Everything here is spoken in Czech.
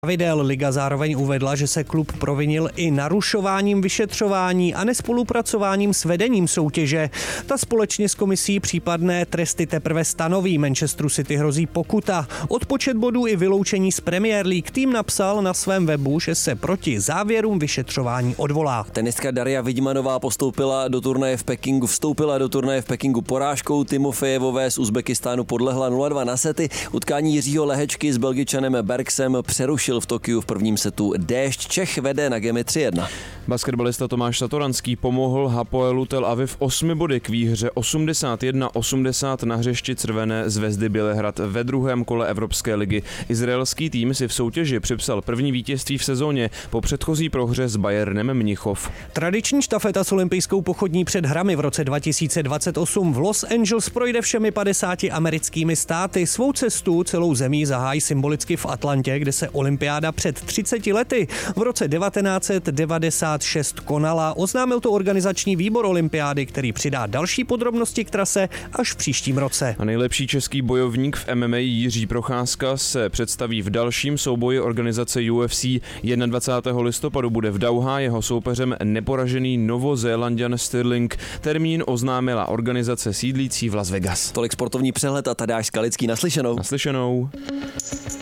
pravidel. Liga zároveň uvedla, že se klub provinil i narušováním vyšetřování a nespolupracováním s vedením soutěže. Ta společně s komisí případné tresty teprve stanoví. Manchesteru City hrozí pokuta. Odpočet bodů i vyloučení z Premier League. Tým napsal na svém webu, že se proti závěrům vyšetřování odvolá. Tenistka Daria Vidmanová vstoupila do turnaje v Pekingu porážkou. Timofejevové z Uzbekistánu podlehla 0-2 na sety. Utkání Jiřího Lehečky s Belgičanem Bergsem přerušil v Tokiu v prvním setu déšť. Čech vede na gemy 3-1. Basketbalista Tomáš Satoranský pomohl Hapoelu Tel Aviv 8 body k výhře 81-80 na hřišti Crvené Zvezdy Bělehrad ve druhém kole Evropské ligy. Izraelský tým si v soutěži připsal první vítězství v sezóně po předchozí prohře s Bayernem Mnichov. Tradiční štafeta s olympijskou pochodní před hrami v roce 2028 v Los Angeles projde všemi 50 americkými státy. Svou cestu celou zemí zahájí symbolicky v Atlantě, kde se olympiáda před 30 lety v roce 1996 konala. Oznámil to organizační výbor olympiády, který přidá další podrobnosti k trase až v příštím roce. A nejlepší český bojovník v MMA Jiří Procházka se představí v dalším souboji organizace UFC. 21. listopadu bude v Dauhá jeho soupeřem neporažený Novozélanďan Sterling. Termín oznámila organizace sídlící v Las Vegas. Tolik sportovní přehled a Tadáš Skalický. Naslyšenou.